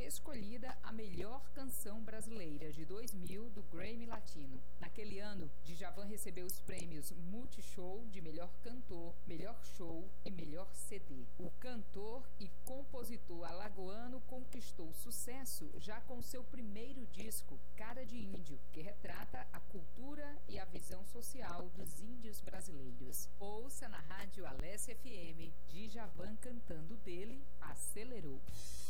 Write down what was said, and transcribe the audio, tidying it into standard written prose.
escolhida a melhor canção brasileira de 2000 do Grammy Latino. Naquele ano, Djavan recebeu os prêmios Multishow de melhor cantor, melhor show e melhor CD. O cantor e compositor alagoano conquistou sucesso já com seu primeiro disco, Cara de Índio, que retrata a cultura e a visão social dos índios brasileiros. Ouça na rádio Alessia FM, Djavan cantando dele Acelerou.